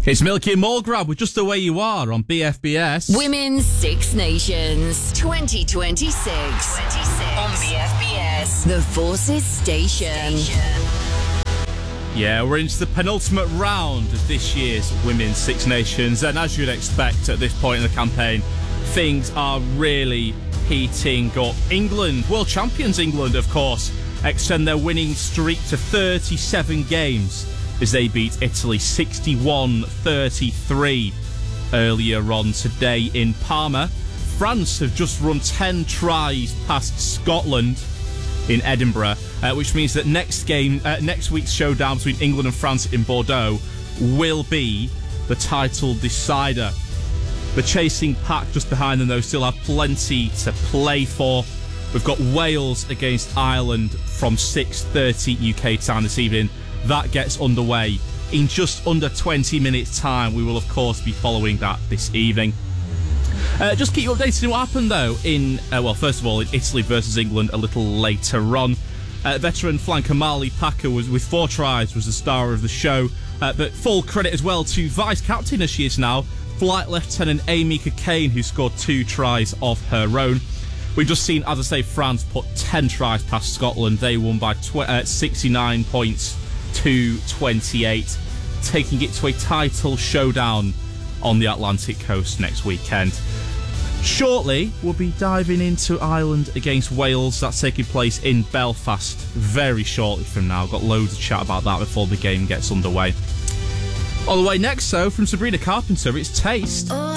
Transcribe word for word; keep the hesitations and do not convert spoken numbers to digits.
It's Milky and Mulgrab with Just The Way You Are on B F B S. Women's Six Nations twenty twenty-six, twenty-six on B F B S, the Forces Station. Station. Yeah, we're into the penultimate round of this year's Women's Six Nations, and as you'd expect at this point in the campaign, things are really heating up. England, world champions England, of course, extend their winning streak to thirty-seven games as they beat Italy sixty-one thirty-three earlier on today in Parma. France have just run ten tries past Scotland in Edinburgh, uh, which means that next game, uh, next week's showdown between England and France in Bordeaux will be the title decider. The chasing pack just behind them, though, still have plenty to play for. We've got Wales against Ireland from six thirty U K time this evening. That gets underway in just under twenty minutes' time. We will, of course, be following that this evening. Uh, just keep you updated on what happened, though, in, uh, well, first of all, in Italy versus England a little later on. Uh, veteran flanker Marley Packer was, with four tries, was the star of the show. Uh, but full credit as well to vice-captain, as she is now, Flight Lieutenant Amy Cockayne, who scored two tries of her own. We've just seen, as I say, France put ten tries past Scotland. They won by tw- uh, sixty-nine points to twenty-eight, taking it to a title showdown on the Atlantic coast next weekend. Shortly, we'll be diving into Ireland against Wales. That's taking place in Belfast very shortly from now. Got loads of chat about that before the game gets underway. On the way next, though, from Sabrina Carpenter, it's Taste. Oh.